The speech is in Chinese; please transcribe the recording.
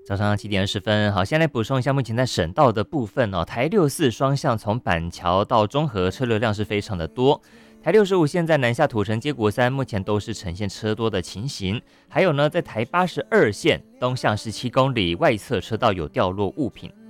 早上7点20分，好，先来补充一下目前在省道的部分哦。台64双向从板桥到中和车流量是非常的多。台65线在南下土城接国三，目前都是呈现车多的情形。还有呢，在台82线东向17公里外侧车道有掉落物品。